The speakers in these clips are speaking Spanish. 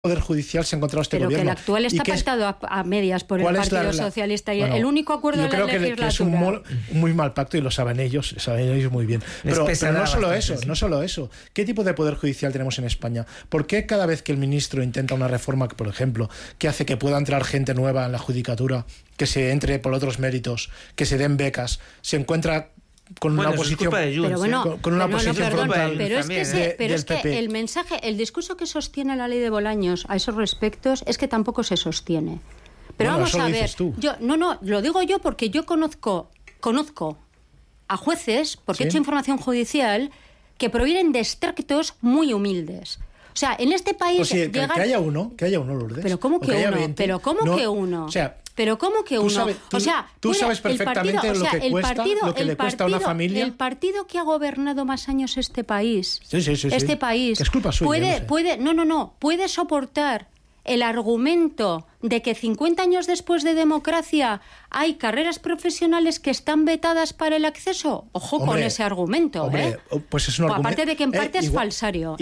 Poder Judicial se ha encontrado este gobierno. Pero que el actual está pactado a medias por el Partido Socialista y el único acuerdo de la legislatura. Yo creo que es un muy mal pacto y lo saben ellos muy bien. Pero no solo eso. ¿Qué tipo de Poder Judicial tenemos en España? ¿Por qué cada vez que el ministro intenta una reforma, por ejemplo, que hace que pueda entrar gente nueva en la judicatura, que se entre por otros méritos, que se den becas, se encuentra con una posición frontal? Pero es que el mensaje, el discurso que sostiene la ley de Bolaños a esos respectos es que tampoco se sostiene. Pero vamos a ver, lo digo yo porque yo conozco a jueces, porque he hecho información judicial, que provienen de extractos muy humildes. O sea, en este país que haya uno, Lourdes. Pero ¿cómo que uno? 20, pero ¿cómo que uno? O sea, pero ¿cómo que uno? Tú sabes perfectamente lo que le cuesta a una familia. El partido que ha gobernado más años este país, país, es culpa suya, puede soportar el argumento de que 50 años después de democracia hay carreras profesionales que están vetadas para el acceso. Ojo con ese argumento, Pues es un argumento. Aparte de que en parte es falsario.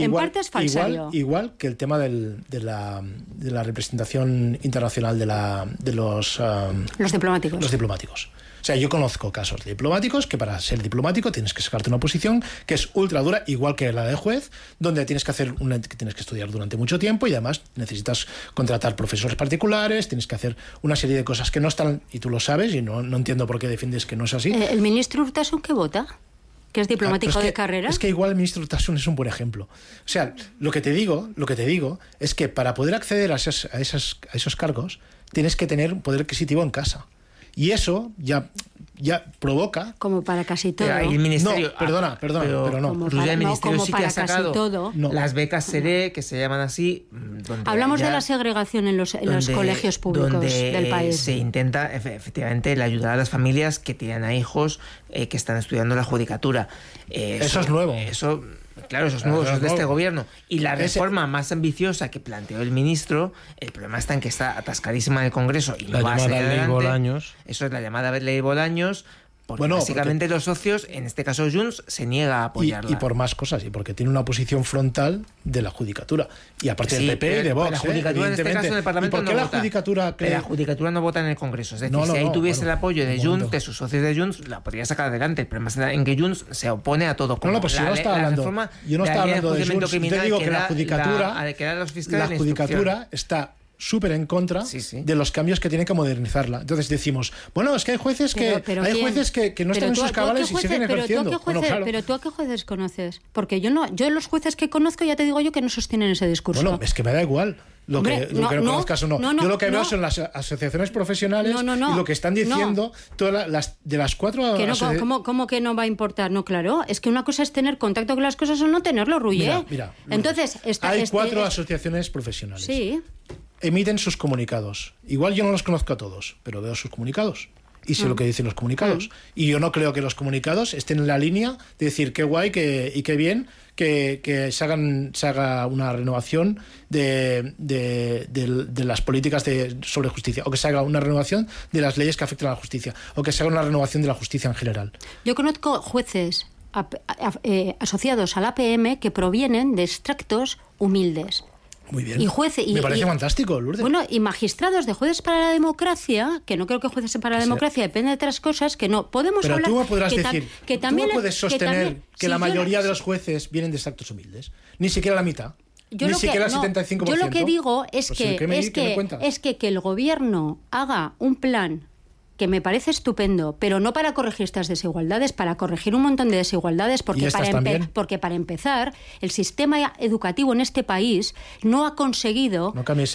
Igual que el tema de la representación internacional de los diplomáticos. O sea, yo conozco casos de diplomáticos que para ser diplomático tienes que sacarte una posición que es ultra dura, igual que la de juez, donde tienes que estudiar durante mucho tiempo y además necesitas contratar profesores particulares, tienes que hacer una serie de cosas que no están, y tú lo sabes, y no entiendo por qué defiendes que no es así. ¿El ministro Urtasun qué vota? ¿Que es diplomático de carrera? Es que igual el ministro Urtasun es un buen ejemplo. O sea, lo que te digo es que para poder acceder a esos cargos tienes que tener un poder adquisitivo en casa. Y eso ya provoca... Como para casi todo. El ministerio, perdona, pero no. El ministerio sí que ha sacado las becas SERE, que se llaman así... Hablamos de la segregación en los colegios públicos del país. Se intenta, efectivamente, el ayudar a las familias que tienen a hijos que están estudiando la judicatura. Eso es nuevo. Claro, eso es nuevo, eso es de este gobierno. Y la reforma más ambiciosa que planteó el ministro, el problema está en que está atascadísima en el Congreso y no va a salir adelante. Ley Bolaños. Eso es la llamada ley Bolaños. Porque básicamente los socios, en este caso Junts, se niega a apoyarla. Y por más cosas, y porque tiene una posición frontal de la judicatura. Y aparte del PP y de Vox. La judicatura en este caso en el Parlamento ¿Y por qué no la vota? Judicatura cree... La judicatura no vota en el Congreso. Es decir, si ahí tuviese el apoyo de Junts, de sus socios de Junts, la podría sacar adelante. El problema está en que Junts se opone a todo. Como pues yo no estaba hablando de Junts. Yo te digo que la judicatura está súper en contra de los cambios que tienen que modernizarla. Entonces decimos, bueno, es que hay jueces que no están en sus cabales y siguen ejerciendo. Pero tú a qué jueces conoces? Porque yo los jueces que conozco ya te digo yo que no sostienen ese discurso. Bueno, es que me da igual lo que conozcas o no. Yo lo que veo son las asociaciones profesionales y lo que están diciendo todas de las cuatro... ¿Cómo que no va a importar? No, claro, es que una cosa es tener contacto con las cosas o no tenerlo, Rullé. Mira, entonces hay cuatro asociaciones profesionales. Sí. Emiten sus comunicados. Igual yo no los conozco a todos, pero veo sus comunicados y sé lo que dicen los comunicados. Y yo no creo que los comunicados estén en la línea de decir qué guay y qué bien que se haga una renovación de las políticas sobre justicia, o que se haga una renovación de las leyes que afectan a la justicia, o que se haga una renovación de la justicia en general. Yo conozco jueces asociados al APM que provienen de extractos humildes. Muy bien. Me parece fantástico, Lourdes. Bueno, y magistrados de Jueces para la Democracia, que no creo que Jueces para la Democracia, depende de otras cosas, que no podemos pero hablar... Pero tú me podrás decir, que también, tú no puedes sostener que la mayoría de los jueces vienen de extractos humildes, ni siquiera la mitad. Ni siquiera el 75%. Yo lo que digo es que el gobierno haga un plan que me parece estupendo, pero no para corregir estas desigualdades, para corregir un montón de desigualdades, porque para empezar, el sistema educativo en este país no ha conseguido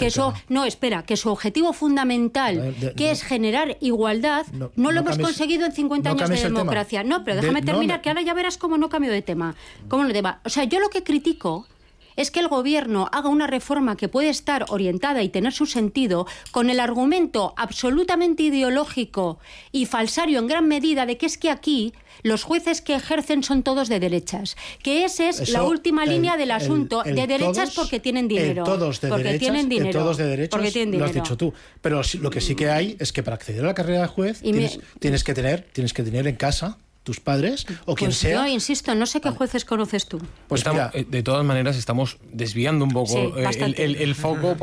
que su objetivo fundamental, que es generar igualdad, no lo hemos conseguido en 50 años de democracia. No, pero déjame terminar, que ahora ya verás cómo no cambio de tema. O sea, yo lo que critico es que el gobierno haga una reforma que puede estar orientada y tener su sentido con el argumento absolutamente ideológico y falsario en gran medida de que es que aquí los jueces que ejercen son todos de derechas, que esa es la última línea del asunto, de derechas porque tienen dinero. Todos de derechas, lo has dicho tú. Pero lo que sí que hay es que para acceder a la carrera de juez tienes que tener en casa tus padres o quien sea. Yo insisto, no sé qué jueces conoces tú. Pues de todas maneras estamos desviando un poco el foco.